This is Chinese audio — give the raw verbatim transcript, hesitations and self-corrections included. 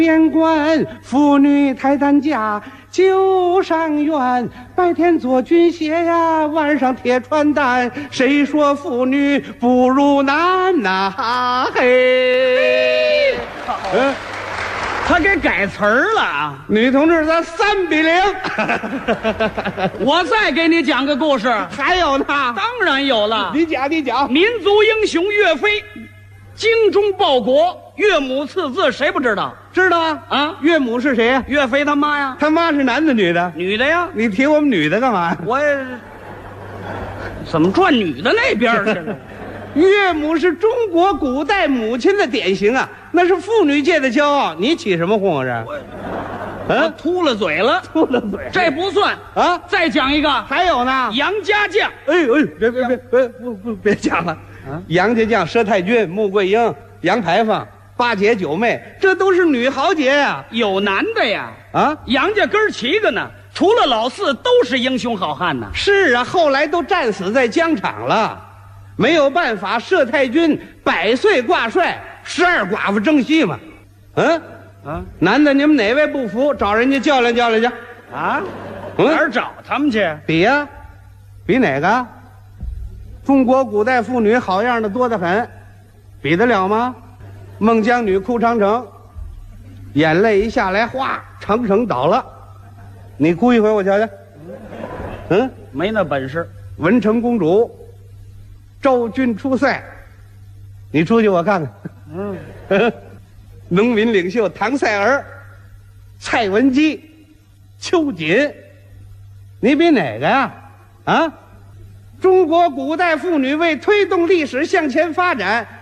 边关妇女抬担架就上院，白天做军鞋呀，晚上贴传单。谁说妇女不如男呐、啊？嘿， 嗯，他给改词儿了啊！ 女同志，咱三比零。 我再给你讲个故事， 还有呢？ 当然有了。 你讲，你讲。 民族英雄岳飞，精忠报国，岳母刺字，谁不知道？ 知道啊？ 啊， 岳母是谁呀？ 岳飞他妈呀， 他妈是男的女的？ 女的呀。 你提我们女的干嘛呀？ 我也怎么转女的那边去了？ 岳母是中国古代母亲的典型啊，那是妇女界的骄傲。你起什么哄啊？这， 我秃了嘴了， 秃了嘴， 这不算啊！ 再讲一个， 还有呢， 杨家将。 哎哎，别别别别不不别讲了，啊！杨家将、佘太君、穆桂英、杨牌坊、八姐九妹，这都是女豪杰呀！ 有男的呀， 啊， 杨家哥儿七个呢，除了老四都是英雄好汉呐。 是啊，后来都战死在疆场了，没有办法，佘太君百岁挂帅，十二寡妇争戏嘛。嗯啊， 男的你们哪位不服，找人家较量较量去。 啊， 嗯哪儿找他们去？ 比呀、比哪个？中国古代妇女好样的多得很，比得了吗？孟姜女哭长城，眼泪一下来，哗，长城倒了。你哭一回我瞧瞧。嗯， 没那本事。 文成公主，昭君出塞，你出去我看看。 嗯， 农民领袖唐赛儿、蔡文姬、秋瑾，你比哪个呀？啊，中国古代妇女为推动历史向前发展，